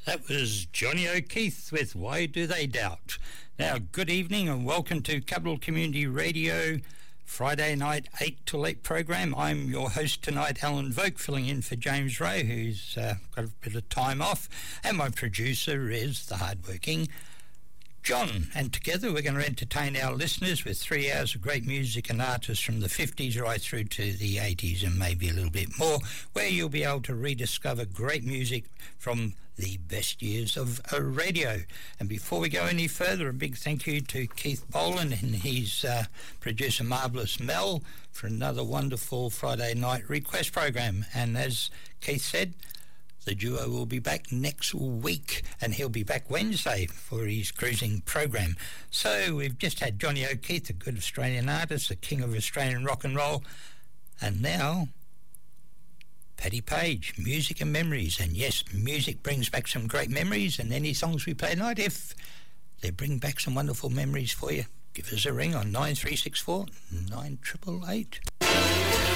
That was Johnny O'Keefe with Why Do They Doubt. Now, good evening and welcome to Capital Community Radio, Friday night 8 till 8 program. I'm your host tonight, Alan Vogt, filling in for James Ray, who's got a bit of time off. And my producer is the hardworking John. And together we're going to entertain our listeners with 3 hours of great music and artists from the 50s right through to the 80s and maybe a little bit more, where you'll be able to rediscover great music from the best years of radio. And before we go any further, a big thank you to Keith Boland and his producer Marvellous Mel for another wonderful Friday night request program. And as Keith said, the duo will be back next week, and he'll be back Wednesday for his cruising program. So we've just had Johnny O'Keefe, a good Australian artist, the king of Australian rock and roll, and now Paddy Page, Music and Memories. And yes, music brings back some great memories, and any songs we play tonight, if they bring back some wonderful memories for you, give us a ring on 9364 9888.